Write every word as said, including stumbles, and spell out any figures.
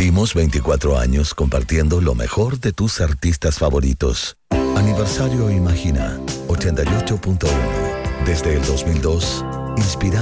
Cumplimos veinticuatro años compartiendo lo mejor de tus artistas favoritos. Aniversario Imagina, ochenta y ocho punto uno. Desde el dos mil dos, inspirando